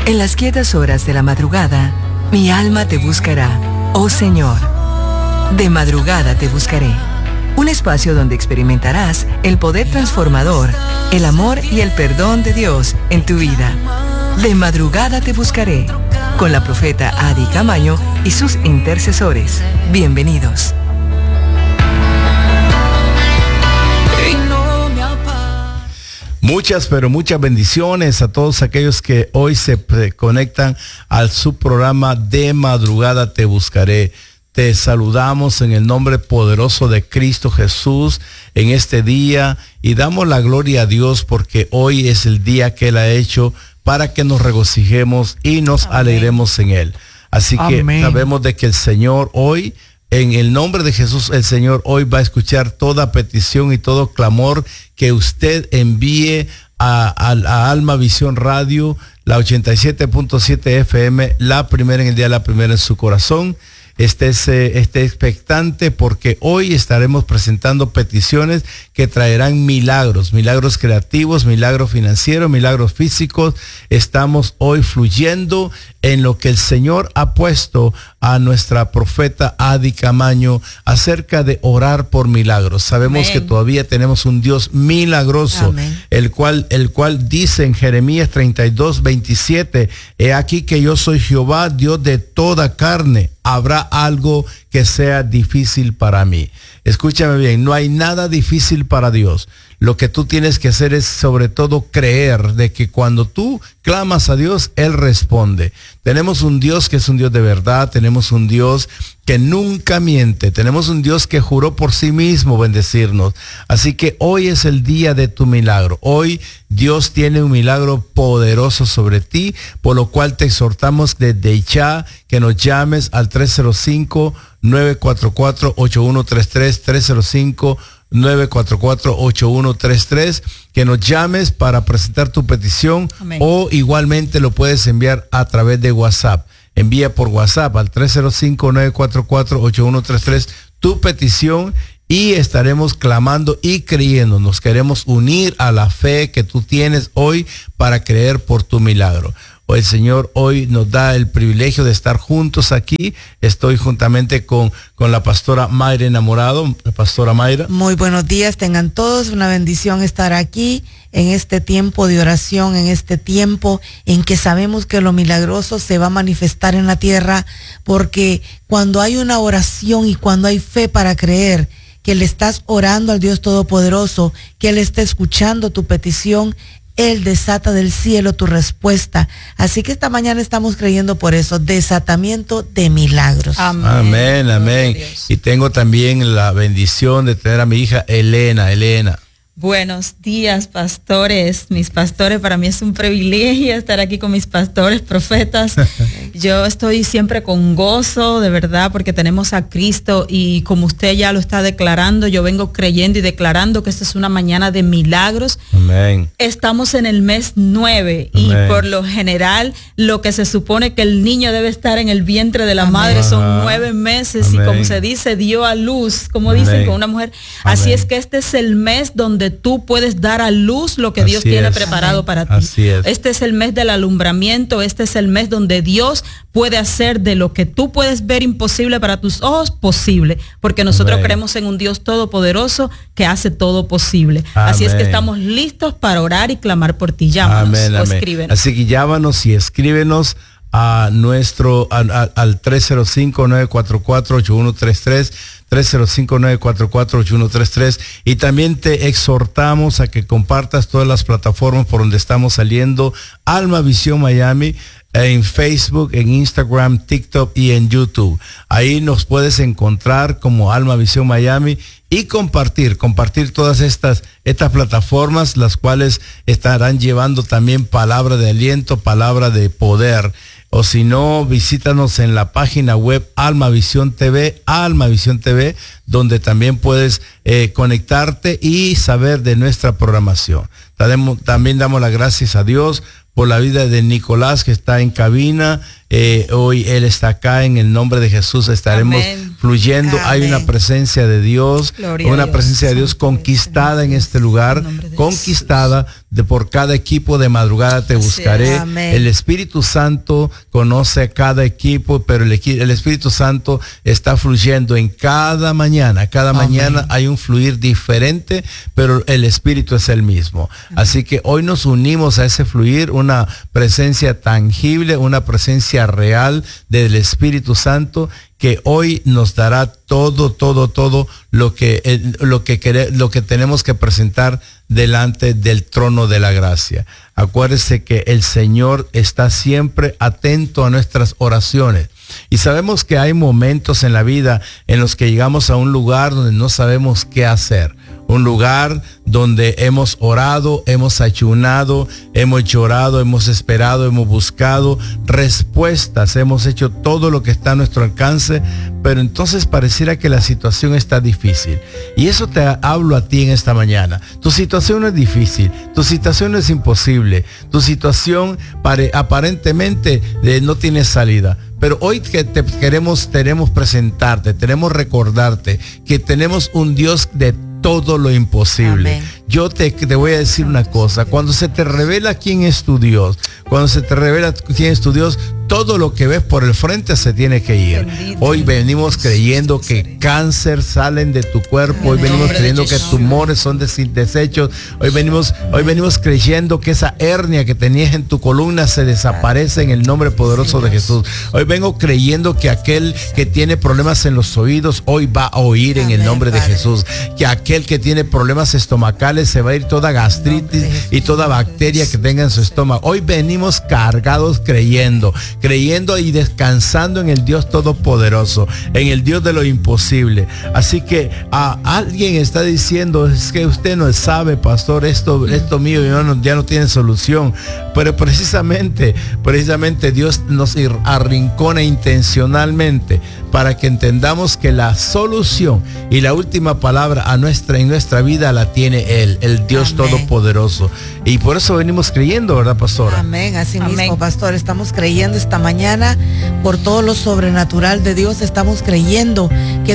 En las quietas horas de la madrugada, mi alma te buscará, oh Señor. De madrugada te buscaré. Un espacio donde experimentarás el poder transformador, el amor y el perdón de Dios en tu vida. De madrugada te buscaré, con la profeta Adi Camaño y sus intercesores. Bienvenidos. Muchas, pero muchas bendiciones a todos aquellos que hoy se conectan al subprograma De Madrugada Te Buscaré. Te saludamos en el nombre poderoso de Cristo Jesús en este día y damos la gloria a Dios porque hoy es el día que Él ha hecho para que nos regocijemos y nos alegremos en Él. Así que sabemos de que el Señor hoy, en el nombre de Jesús, el Señor hoy va a escuchar toda petición y todo clamor que usted envíe a Alma Visión Radio, la 87.7 FM, la primera en el día, la primera en su corazón. Esté expectante porque hoy estaremos presentando peticiones que traerán milagros creativos, milagros financieros, milagros físicos. Estamos hoy fluyendo en lo que el Señor ha puesto a nuestra profeta Adi Camaño acerca de orar por milagros. Sabemos que todavía tenemos un Dios milagroso, el cual dice en Jeremías 32:27, he aquí que yo soy Jehová, Dios de toda carne. ¿Habrá algo que sea difícil para mí? Escúchame bien, no hay nada difícil para Dios. Lo que tú tienes que hacer es sobre todo creer de que cuando tú clamas a Dios, Él responde. Tenemos un Dios que es un Dios de verdad, tenemos un Dios que nunca miente, tenemos un Dios que juró por sí mismo bendecirnos. Así que hoy es el día de tu milagro. Hoy Dios tiene un milagro poderoso sobre ti, por lo cual te exhortamos desde ya que nos llames al 305-944-8133, 305-944-8133, que nos llames para presentar tu petición. Amén. O igualmente lo puedes enviar a través de WhatsApp. Envía por WhatsApp al 305-944-8133 tu petición y estaremos clamando y creyendo. Nos queremos unir a la fe que tú tienes hoy para creer por tu milagro. El Señor hoy nos da el privilegio de estar juntos aquí. Estoy juntamente con la pastora Mayra Enamorado. Pastora Mayra. Muy buenos días, tengan todos. Una bendición estar aquí en este tiempo de oración, en este tiempo en que sabemos que lo milagroso se va a manifestar en la tierra, porque cuando hay una oración y cuando hay fe para creer que le estás orando al Dios Todopoderoso, que Él está escuchando tu petición, Él desata del cielo tu respuesta. Así que esta mañana estamos creyendo por eso, desatamiento de milagros. Amén, amén. Y tengo también la bendición de tener a mi hija Elena. Buenos días, pastores, mis pastores. Para mí es un privilegio estar aquí con mis pastores, profetas. Yo estoy siempre con gozo, de verdad, porque tenemos a Cristo y como usted ya lo está declarando, yo vengo creyendo y declarando que esta es una mañana de milagros. Amén. Estamos en el mes 9 y por lo general lo que se supone que el niño debe estar en el vientre de la madre son 9 meses. Amén. Y como se dice, dio a luz, como dicen con una mujer. Amén. Así es que este es el mes donde tú puedes dar a luz lo que Dios tiene preparado para ti. Así es. Este es el mes del alumbramiento, este es el mes donde Dios puede hacer de lo que tú puedes ver imposible para tus ojos posible, porque nosotros creemos en un Dios todopoderoso que hace todo posible. Amén. Así es que estamos listos para orar y clamar por ti. Llámanos o escríbenos. Así que llámanos y escríbenos a nuestro al 305-944-8133, 305-944-8133, y también te exhortamos a que compartas todas las plataformas por donde estamos saliendo, Alma Visión Miami, en Facebook, en Instagram, TikTok y en YouTube. Ahí nos puedes encontrar como Alma Visión Miami y compartir todas estas plataformas, las cuales estarán llevando también palabra de aliento, palabra de poder. O si no, visítanos en la página web Alma Visión TV, donde también puedes conectarte y saber de nuestra programación. También damos las gracias a Dios por la vida de Nicolás, que está en cabina. Hoy él está acá, en el nombre de Jesús estaremos fluyendo. Amén. Hay una presencia de Dios, Gloria una a Dios. presencia de Dios conquistada en este lugar, conquistada por cada equipo de Madrugada Te Buscaré. Amén. El Espíritu Santo conoce a cada equipo, pero el Espíritu Santo está fluyendo en cada mañana. Cada mañana hay un fluir diferente, pero el Espíritu es el mismo. Así que hoy nos unimos a ese fluir, una presencia tangible, una presencia real del Espíritu Santo, que hoy nos dará todo lo que tenemos que presentar delante del trono de la gracia. Acuérdese que el Señor está siempre atento a nuestras oraciones. Y sabemos que hay momentos en la vida en los que llegamos a un lugar donde no sabemos qué hacer. Un lugar donde hemos orado, hemos ayunado, hemos llorado, hemos esperado, hemos buscado respuestas, hemos hecho todo lo que está a nuestro alcance, pero entonces pareciera que la situación está difícil. Y eso te hablo a ti en esta mañana. Tu situación no es difícil, tu situación no es imposible, tu situación aparentemente no tiene salida. Pero hoy que queremos presentarte, queremos recordarte que tenemos un Dios de todo lo imposible. Amén. Yo te voy a decir una cosa, cuando se te revela quién es tu Dios, todo lo que ves por el frente se tiene que ir. Bendito. Hoy venimos creyendo que cáncer salen de tu cuerpo, hoy venimos creyendo que tumores son desechos, hoy venimos creyendo que esa hernia que tenías en tu columna se desaparece en el nombre poderoso de Jesús. Hoy vengo creyendo que aquel que tiene problemas en los oídos hoy va a oír en el nombre de Jesús, que aquel que tiene problemas estomacales se va a ir toda gastritis y toda bacteria que tenga en su estómago. Hoy venimos cargados creyendo y descansando en el Dios Todopoderoso, en el Dios de lo imposible. Así que alguien está diciendo, es que usted no sabe, pastor, esto mío ya no tiene solución. Pero precisamente Dios nos arrincona intencionalmente para que entendamos que la solución y la última palabra en nuestra vida la tiene Él, el Dios Todopoderoso. Y por eso venimos creyendo, ¿verdad, pastora? Amén, así Amén. mismo, pastor. Estamos creyendo esta mañana por todo lo sobrenatural de Dios. Estamos creyendo que